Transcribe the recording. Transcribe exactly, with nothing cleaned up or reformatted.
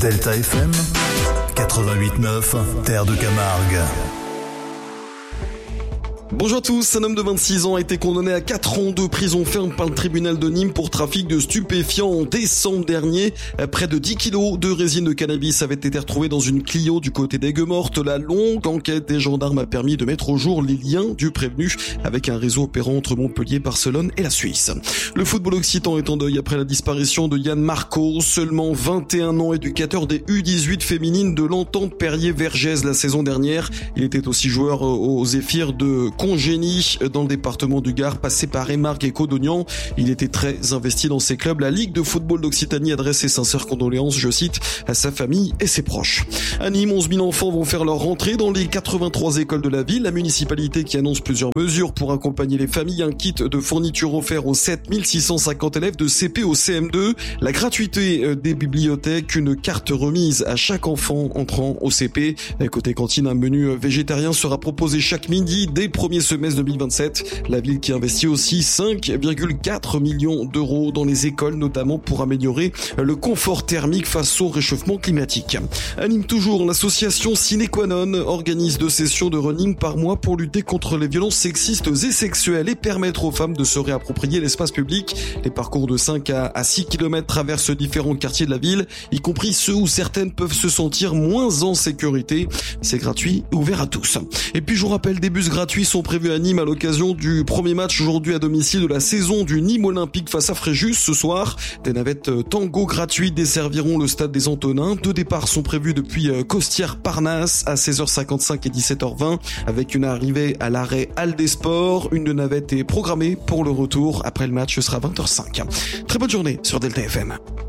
Delta F M quatre-vingt-huit neuf, Terre de Camargue. Bonjour à tous, un homme de vingt-six ans a été condamné à quatre ans de prison ferme par le tribunal de Nîmes pour trafic de stupéfiants en décembre dernier. Près de dix kilos de résine de cannabis avaient été retrouvés dans une Clio du côté d'Aigues-Mortes. La longue enquête des gendarmes a permis de mettre au jour les liens du prévenu avec un réseau opérant entre Montpellier, Barcelone et la Suisse. Le football occitan est en deuil après la disparition de Yann Marco, seulement vingt et un ans, éducateur des U dix-huit féminines de l'Entente Perrier-Vergès la saison dernière. Il était aussi joueur aux Zéphyrs de Congénie dans le département du Gard, passé par Émargues et Codognan. Il était très investi dans ses clubs. La Ligue de football d'Occitanie adresse ses sincères condoléances, je cite, à sa famille et ses proches. À Nîmes, onze mille enfants vont faire leur rentrée dans les quatre-vingt-trois écoles de la ville. La municipalité qui annonce plusieurs mesures pour accompagner les familles. Un kit de fourniture offert aux sept mille six cent cinquante élèves de C P au C M deux. La gratuité des bibliothèques. Une carte remise à chaque enfant entrant au C P. Côté cantine, un menu végétarien sera proposé chaque midi dès premier semestre deux mille vingt-sept. La ville qui investit aussi cinq virgule quatre millions d'euros dans les écoles, notamment pour améliorer le confort thermique face au réchauffement climatique. À Nîmes toujours, l'association Sine Qua Non organise deux sessions de running par mois pour lutter contre les violences sexistes et sexuelles et permettre aux femmes de se réapproprier l'espace public. Les parcours de cinq à six kilomètres traversent différents quartiers de la ville, y compris ceux où certaines peuvent se sentir moins en sécurité. C'est gratuit, ouvert à tous. Et puis je vous rappelle, des bus gratuits sont prévus à Nîmes à l'occasion du premier match aujourd'hui à domicile de la saison du Nîmes Olympique face à Fréjus ce soir. Des navettes Tango gratuites desserviront le stade des Antonins. Deux départs sont prévus depuis Costières-Parnasse à seize heures cinquante-cinq et dix-sept heures vingt avec une arrivée à l'arrêt Halles des Sports. Une navette est programmée pour le retour après le match, ce sera vingt heures cinq. Très bonne journée sur Delta F M.